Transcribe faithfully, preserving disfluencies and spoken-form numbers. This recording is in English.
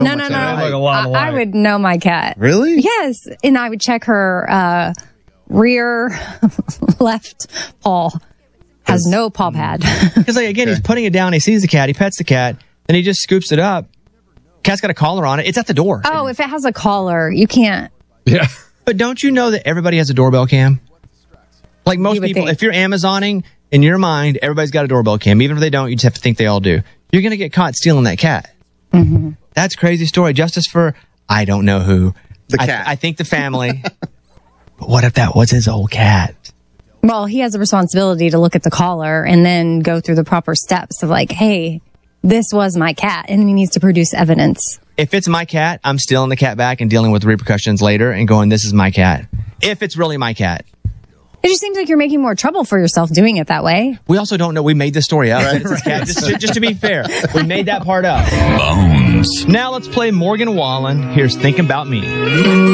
No, no, no. Like a lot of I, I light. would know my cat. Really? Yes. And I would check her uh, rear left paw. Has no paw pad. Because, like, again, he's putting it down. He sees the cat. He pets the cat. Then he just scoops it up. Cat's got a collar on it. It's at the door. Oh, if it has a collar, you can't. Yeah. But don't you know that everybody has a doorbell cam? Like most You would people, think. if you're Amazoning, in your mind, everybody's got a doorbell cam. Even if they don't, you just have to think they all do. You're going to get caught stealing that cat. Mm-hmm. That's a crazy story. Justice for, I don't know who. The I, cat. I think the family. But what if that was his old cat? Well, he has a responsibility to look at the collar and then go through the proper steps of like, hey, this was my cat. And he needs to produce evidence. If it's my cat, I'm stealing the cat back and dealing with the repercussions later and going, this is my cat. If it's really my cat. It just seems like you're making more trouble for yourself doing it that way. We also don't know. We made this story up. Right, It's his cat. Just, just to be fair, we made that part up. Bones. Now let's play Morgan Wallen. Here's Think About Me.